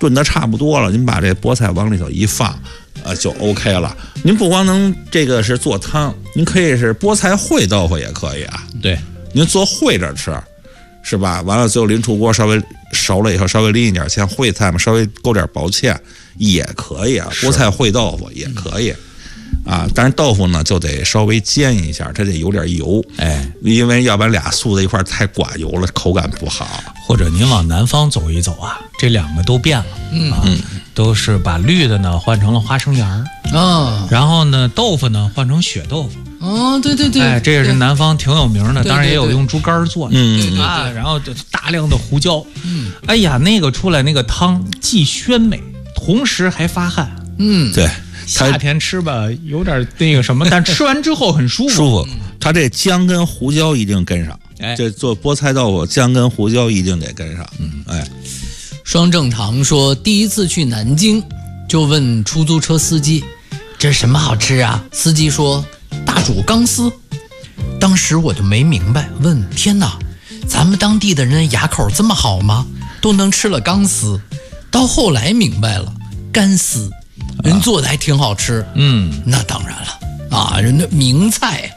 炖的差不多了，您把这菠菜往里头一放，就 OK 了。您不光能这个是做汤，您可以是菠菜烩豆腐也可以啊。 对， 您做烩着吃，是吧？完了最后临出锅稍微熟了以后，稍微淋一点像烩菜嘛，稍微勾点薄芡也可以啊。菠菜烩豆腐也可以。啊，但是豆腐呢就得稍微煎一下，它得有点油，因为要不然俩素在一块太寡油了，口感不好。 或者您往南方走一走啊，这两个都变了，都是把绿的呢换成了花生芽儿然后呢豆腐呢换成血豆腐。 对对对， 这也是南方挺有名的，当然也有用猪肝做的，然后大量的胡椒，哎呀，那个出来那个汤既鲜美，同时还发汗， 对。 夏天吃吧，有点那个什么，但吃完之后很舒服。 舒服，它这姜跟胡椒一定跟上。这做菠菜豆腐，姜跟胡椒一定得跟上。 双正堂说，第一次去南京，就问出租车司机：“这什么好吃啊？”司机说：“大煮钢丝。”当时我就没明白，问：“天哪，咱们当地的人牙口这么好吗？都能吃了钢丝？”到后来明白了，干丝。人做的还挺好吃，那当然了啊，人的名菜。